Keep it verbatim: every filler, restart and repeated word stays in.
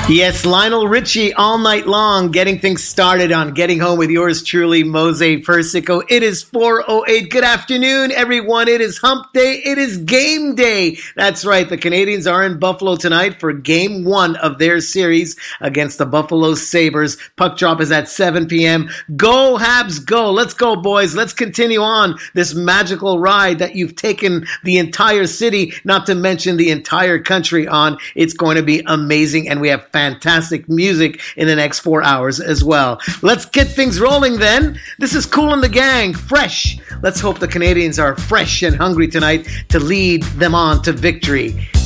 Yes, Lionel Richie all night long, getting things started on Getting Home with yours truly, Mose Persico. It is four oh eight. Good afternoon, everyone. It is hump day. It is game day. That's right. The Canadians are in Buffalo tonight for game one of their series against the Buffalo Sabres. Puck drop is at seven p.m. Go, Habs, go. Let's go, boys. Let's continue on this magical ride that you've taken the entire city, not to mention the entire country on. It's going to be amazing, and we have fantastic music in the next four hours as well. Let's get things rolling then. This is Kool and the Gang, fresh. Let's hope the Canadians are fresh and hungry tonight to lead them on to victory.